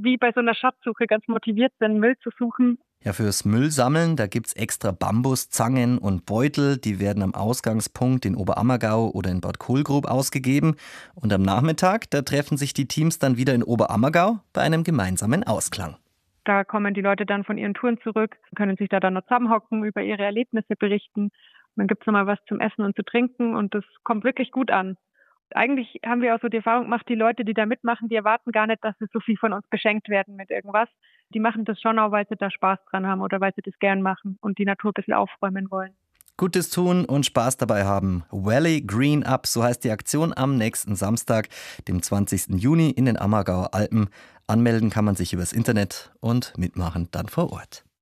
wie bei so einer Schatzsuche ganz motiviert sind, Müll zu suchen. Ja, fürs Müllsammeln, da gibt's extra Bambuszangen und Beutel. Die werden am Ausgangspunkt in Oberammergau oder in Bad Kohlgrub ausgegeben. Und am Nachmittag, da treffen sich die Teams dann wieder in Oberammergau bei einem gemeinsamen Ausklang. Da kommen die Leute dann von ihren Touren zurück, können sich da dann noch zusammenhocken, über ihre Erlebnisse berichten. Dann gibt's nochmal was zum Essen und zu trinken und das kommt wirklich gut an. Eigentlich haben wir auch so die Erfahrung gemacht, die Leute, die da mitmachen, die erwarten gar nicht, dass sie so viel von uns beschenkt werden mit irgendwas. Die machen das schon auch, weil sie da Spaß dran haben oder weil sie das gern machen und die Natur ein bisschen aufräumen wollen. Gutes tun und Spaß dabei haben. Valley Green Up, so heißt die Aktion am nächsten Samstag, dem 20. Juni in den Ammergauer Alpen. Anmelden kann man sich übers Internet und mitmachen dann vor Ort.